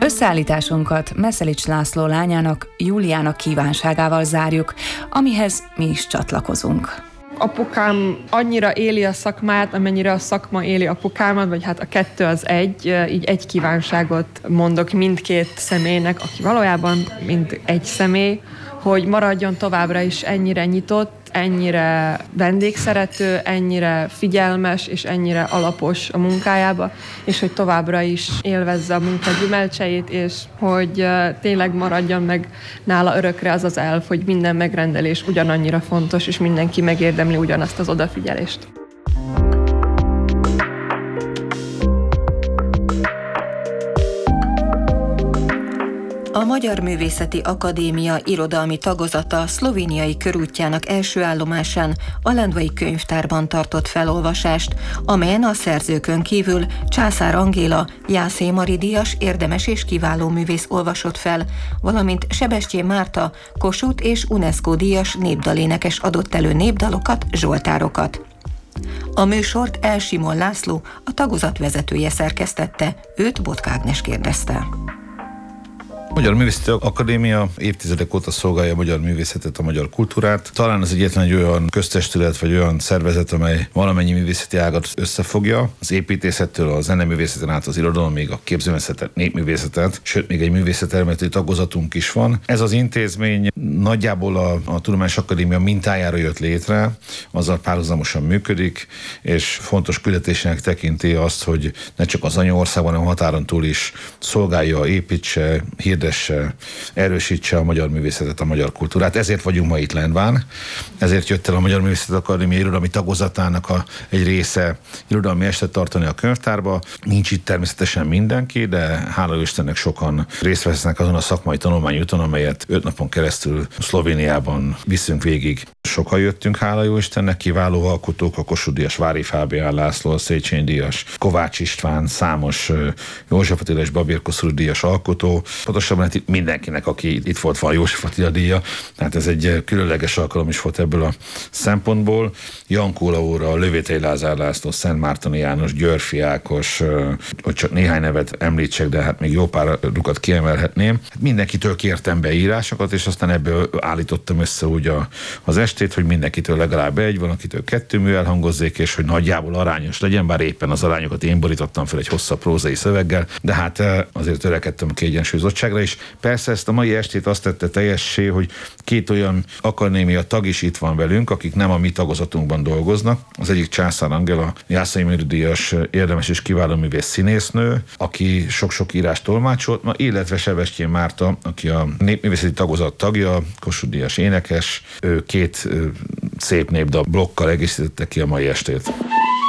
Összeállításunkat Meszelics László lányának, Júliának kívánságával zárjuk, amihez mi is csatlakozunk. Apukám annyira éli a szakmát, amennyire a szakma éli apukámat, vagy hát a kettő az egy, így egy kívánságot mondok mindkét személynek, aki valójában mind egy személy, hogy maradjon továbbra is ennyire nyitott, ennyire vendégszerető, ennyire figyelmes és ennyire alapos a munkájába, és hogy továbbra is élvezze a munka gyümölcseit, és hogy tényleg maradjon meg nála örökre az az elv, hogy minden megrendelés ugyanannyira fontos, és mindenki megérdemli ugyanazt az odafigyelést. A Magyar Művészeti Akadémia irodalmi tagozata szlovéniai körútjának első állomásán a Lendvai Könyvtárban tartott felolvasást, amelyen a szerzőkön kívül Császár Angéla, Jászé Mari díjas érdemes és kiváló művész olvasott fel, valamint Sebestyén Márta, Kossuth és UNESCO díjas népdalénekes adott elő népdalokat, zsoltárokat. A műsort L. Simon László, a tagozat vezetője szerkesztette, őt Botka Ágnes kérdezte. A Magyar Művészeti Akadémia évtizedek óta szolgálja a magyar művészetet, a magyar kultúrát. Talán az egyetlen egy olyan köztestület, vagy olyan szervezet, amely valamennyi művészeti ágat összefogja. Az építészettől a zeneművészeten át az irodalom, még a képzőművészetet, népművészetet, sőt, még egy művészetelméleti tagozatunk is van. Ez az intézmény nagyjából a Tudományos Akadémia mintájára jött létre, azzal párhuzamosan működik, és fontos küldetésének tekinti azt, hogy ne csak az anyaországban, hanem határon túl is szolgálja, építse, hirdesse, erősítse a magyar művészetet, a magyar kultúrát. Ezért vagyunk ma itt Lendván, ezért jött el a Magyar Művészeti Akadémia irodalmi tagozatának egy része irodalmi estet tartani a könyvtárba. Nincs itt természetesen mindenki, de hála Istennek sokan részt vesznek azon a szakmai tanulmányúton, amelyet 5 napon keresztül Szlovéniában viszünk végig. Sokan jöttünk, hála jó Istennek, kiváló alkotók, a Kossuth díjas Vári Fábián László, a Széchenyi díjas Kovács István, számos József Attila és Babér Kossuth díjas alkotó. Pontosabban hát mindenkinek, aki itt volt, van József Attila díja, tehát ez egy különleges alkalom is volt ebből a szempontból. Jankó Laura, Lövétei Lázár László, Szent Mártoni János, Györfi Ákos, hogy csak néhány nevet említsek, de hát még jó párukat kiemelhetném. Hát mindenkitől kértem be írásokat, és aztán ebből állítottam össze úgy az estét, hogy mindenkitől legalább egy, valakitől 2 mű elhangozzék, és hogy nagyjából arányos legyen, bár éppen az arányokat én borítottam fel egy hosszabb prózai szöveggel, de hát azért törekedtem a kiegyensúlyozottságra is. Persze ezt a mai estét azt tette teljessé, hogy 2 olyan akadémia tag is itt van velünk, akik nem a mi tagozatunkban dolgoznak. Az egyik Császár Angéla, Jászai Mari díjas érdemes és kiváló művész színésznő, aki sok-sok írást tolmácsolt ma, illetve Sebestyén Márta, aki a népművészeti tagozat tagja, Kossuth díjas énekes. Ő 2 szép népdal blokkal egészítette ki a mai estét.